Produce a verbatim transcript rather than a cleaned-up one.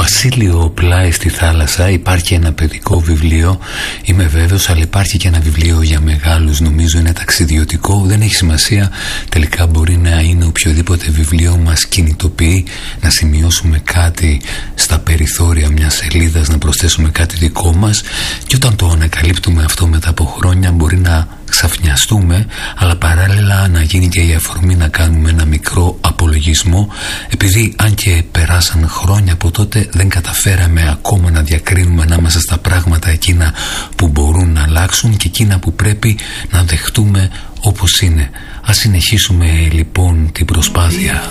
Βασίλειο πλάι στη θάλασσα. Υπάρχει ένα παιδικό βιβλίο, είμαι βέβαιος, αλλά υπάρχει και ένα βιβλίο για μεγάλους, νομίζω είναι ταξιδιωτικό, δεν έχει σημασία, τελικά μπορεί να είναι οποιοδήποτε βιβλίο μας κινητοποιεί να σημειώσουμε κάτι στα περιθώρια μιας σελίδας, να προσθέσουμε κάτι δικό μας, και όταν το ανακαλύπτουμε αυτό μετά από χρόνια μπορεί να ξαφνιαστούμε, αλλά παράλληλα να γίνει και η αφορμή να κάνουμε ένα μικρό απολογισμό, επειδή αν και περάσαν χρόνια από τότε δεν καταφέραμε ακόμα να διακρίνουμε ανάμεσα στα πράγματα εκείνα που μπορούν να αλλάξουν και εκείνα που πρέπει να δεχτούμε όπως είναι. Ας συνεχίσουμε λοιπόν την προσπάθεια.